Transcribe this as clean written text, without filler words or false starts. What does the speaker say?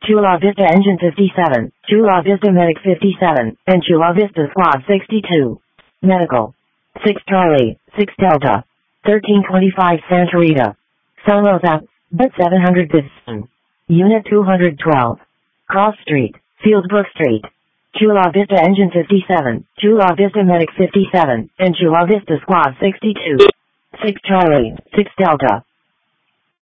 Chula Vista Engine 57, Chula Vista Medic 57, and Chula Vista Squad 62. Medical. 6 Charlie, 6 Delta. 1325 Santa Rita. San Rosa, Bed 715. Unit 212. Cross Street, Fieldbrook Street. Chula Vista Engine 57, Chula Vista Medic 57, and Chula Vista Squad 62. 6 Charlie, 6 Delta.